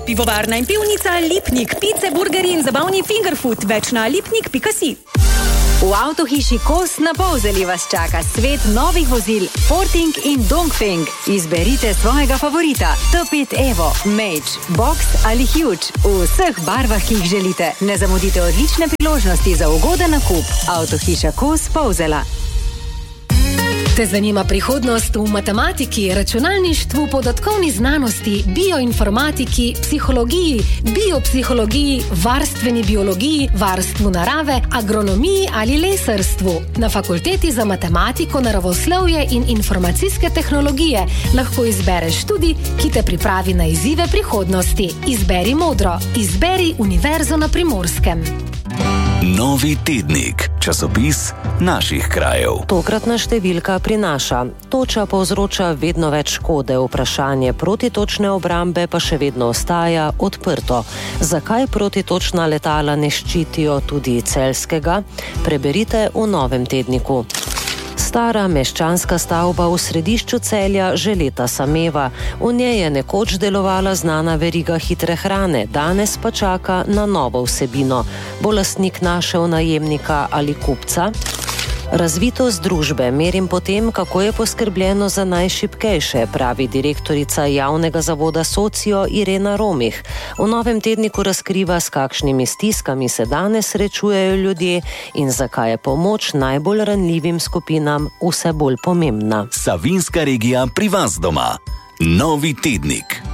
Pivovarna in pivnica Lipnik, pice, burgeri in zabavni fingerfood, več na lipnik.si. V Avtohiši Kos na Polzeli vas čaka svet novih vozil Forting in Dongfeng. Izberite svojega favorita. T5 Evo, Mage, Box ali Huge. V vseh barvah, ki jih želite. Ne zamudite odlične priložnosti za ugoden nakup. Avtohiša Kos Polzela. Te zanima prihodnost v matematiki, računalništvu, podatkovni znanosti, bioinformatiki, psihologiji, biopsihologiji, varstveni biologiji, varstvu narave, agronomiji ali lesarstvu? Na Fakulteti za matematiko, naravoslovje in informacijske tehnologije lahko izbereš študij, ki te pripravi na izzive prihodnosti. Izberi modro. Izberi Univerzo na Primorskem. Novi tednik, časopis naših krajev. Tokratna številka prinaša: toča povzroča vedno več škode, vprašanje protitočne obrambe pa še vedno ostaja odprto. Zakaj protitočna letala ne ščitijo tudi celjskega? Preberite v novem tedniku. Stara meščanska stavba v središču Celja že leta sameva. V njej je nekoč delovala znana veriga hitre hrane, danes pa čaka na novo vsebino. Bo lastnik našel najemnika ali kupca? Razvitost družbe merim po tem, kako je poskrbljeno za najšibkejše, pravi direktorica javnega zavoda Socio Irena Romih. V novem tedniku razkriva, s kakšnimi stiskami se danes srečujejo ljudje in zakaj je pomoč najbolj ranljivim skupinam vse bolj pomembna. Savinjska regija pri vas doma. Novi tednik.